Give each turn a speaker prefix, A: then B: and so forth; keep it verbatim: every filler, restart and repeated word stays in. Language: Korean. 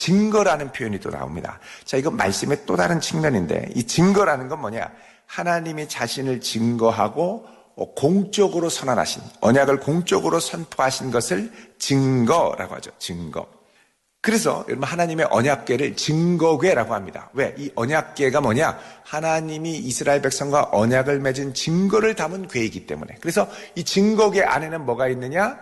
A: 증거라는 표현이 또 나옵니다. 자, 이거 말씀의 또 다른 측면인데 이 증거라는 건 뭐냐? 하나님이 자신을 증거하고 공적으로 선언하신, 언약을 공적으로 선포하신 것을 증거라고 하죠. 증거. 그래서 여러분 하나님의 언약궤를 증거궤라고 합니다. 왜? 이 언약궤가 뭐냐? 하나님이 이스라엘 백성과 언약을 맺은 증거를 담은 궤이기 때문에. 그래서 이 증거궤 안에는 뭐가 있느냐?